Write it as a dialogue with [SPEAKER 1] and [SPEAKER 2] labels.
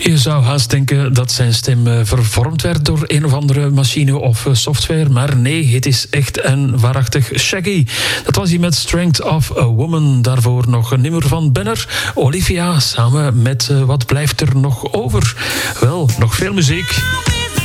[SPEAKER 1] Je zou haast denken dat zijn stem vervormd werd door een of andere machine of software. Maar nee, het is echt en waarachtig Shaggy. Dat was hij met Strength of a Woman. Daarvoor nog een nummer van Benner. Olivia samen met Wat blijft er nog over? Wel, nog veel muziek.